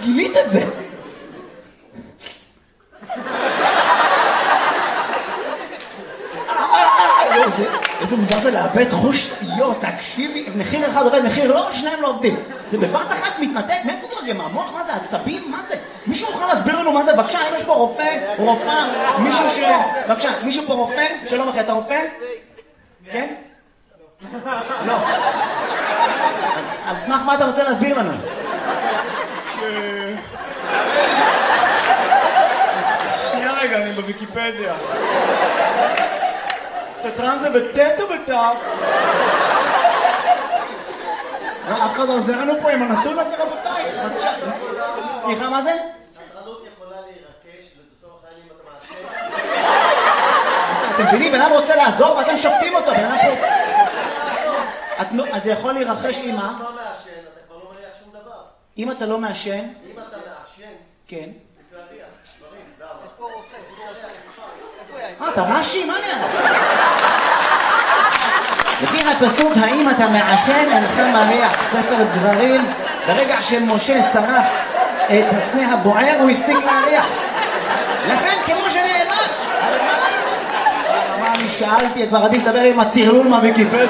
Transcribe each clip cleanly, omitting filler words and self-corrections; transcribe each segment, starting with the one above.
גילית את זה? איזה מוזר זה לאבד חוש, תקשיבי, מחיר אחד עובד, מחיר לא, שניים לא עובדים. זה בבת אחת מתנתק, מאיפה זה מגיע? מהמוח? מה זה? עצבים? מה זה? מישהו יכול להסביר לנו מה זה? בבקשה, אם יש פה רופא, רופאה, מישהו ש... בבקשה, מישהו פה רופא? שלום אחי, אתה רופא? כן? לא. אז על סמך מה אתה רוצה להסביר לנו? שנייה רגע, אני בוויקיפדיה. תטרן זה בטט או בטף? אף אחד לא עוזר לנו פה עם הנתון הזה, רבותיי. סליחה, מה זה? הטרדות יכולה להירקש ובסוף החיים אתה מעשה. אתם מבינים, בן אדם רוצה לעזור ואתם שופטים אותו, בן אדם פה... אז זה יכול להירחש עם מה? אם אתה לא מעשן, אתה כבר לא מריח שום דבר. אם אתה לא מעשן... אם אתה מעשן... כן. זה להריח, דברים, למה? יש פה רופא, אתה רש"י? מה נראה? לפי הפסוק, האם אתה מעשן אינך מריח, ספר דברים, ברגע שמשה שרף את הסנה הבוער הוא הפסיק להריח. לכן כמו שנאמר, מה אני שאלתי, כבר עדיף לדבר עם הטרלול מהוויקיפדיה.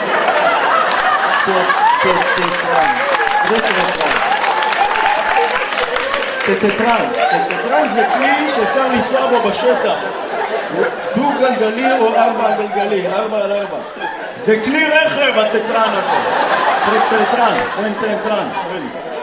טטרן זה כלי שאפשר לנסוע בו בשטח, דו גלגלי או 4 גלגלי, 4 על 4. זה כלי רכב הטטרן הזה. טטרן.